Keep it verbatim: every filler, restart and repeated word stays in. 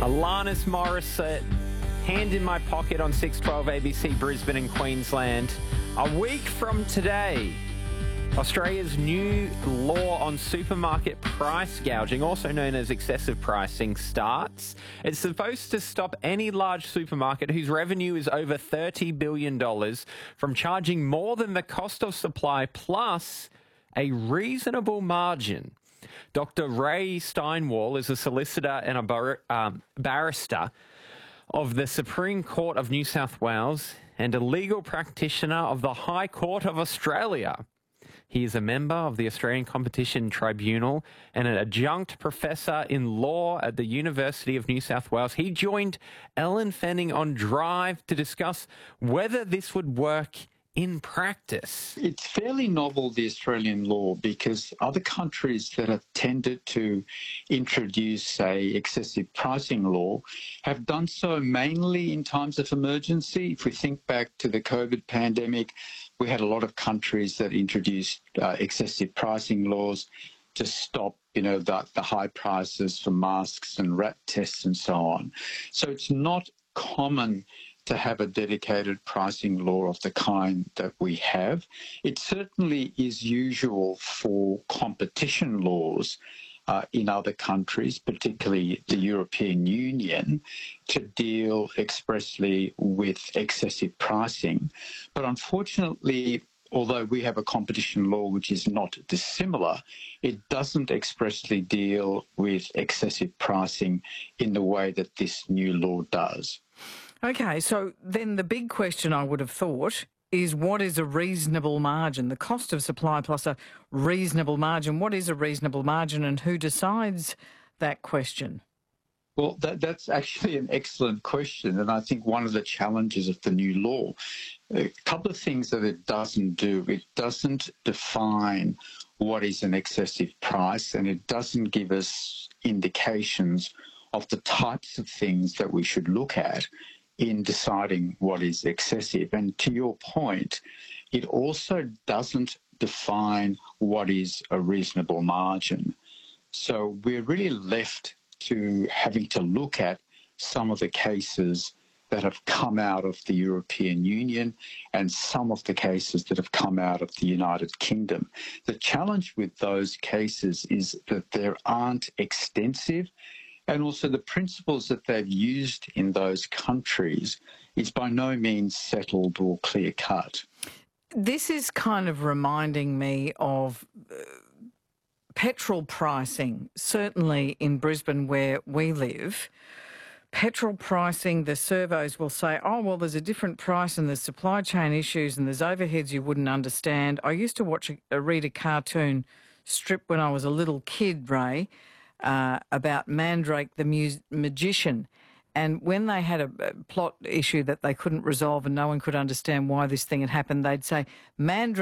Alanis Morissette, hand in my pocket on six twelve A B C Brisbane and Queensland. A week from today, Australia's new law on supermarket price gouging, also known as excessive pricing, starts. It's supposed to stop any large supermarket whose revenue is over thirty billion dollars from charging more than the cost of supply plus a reasonable margin. Doctor Ray Steinwall is a solicitor and a bar- um, barrister of the Supreme Court of New South Wales and a legal practitioner of the High Court of Australia. He is a member of the Australian Competition Tribunal and an adjunct professor in law at the University of New South Wales. He joined Ellen Fanning on Drive to discuss whether this would work in practice. It's fairly novel, the Australian law, because other countries that have tended to introduce a excessive pricing law have done so mainly in times of emergency. If we think back to the COVID pandemic, we had a lot of countries that introduced uh, excessive pricing laws to stop, you know, the, the high prices for masks and rat tests and so on. So it's not common to have a dedicated pricing law of the kind that we have. It certainly is usual for competition laws uh, in other countries, particularly the European Union, to deal expressly with excessive pricing. But unfortunately, although we have a competition law which is not dissimilar, it doesn't expressly deal with excessive pricing in the way that this new law does. Okay, so then the big question I would have thought is, what is a reasonable margin? The cost of supply plus a reasonable margin. What is a reasonable margin and who decides that question? Well, that, that's actually an excellent question, and I think one of the challenges of the new law, a couple of things that it doesn't do. It doesn't define what is an excessive price, and it doesn't give us indications of the types of things that we should look at in deciding what is excessive. And to your point, it also doesn't define what is a reasonable margin. So we're really left to having to look at some of the cases that have come out of the European Union and some of the cases that have come out of the United Kingdom. The challenge with those cases is that there aren't extensive, and also the principles that they've used in those countries is by no means settled or clear-cut. This is kind of reminding me of uh, petrol pricing, certainly in Brisbane where we live. Petrol pricing, the servos will say, oh, well, there's a different price and there's supply chain issues and there's overheads you wouldn't understand. I used to watch a, a read a cartoon strip when I was a little kid, Ray, Uh, about Mandrake the mu- magician. And when they had a, a plot issue that they couldn't resolve and no one could understand why this thing had happened, they'd say, Mandrake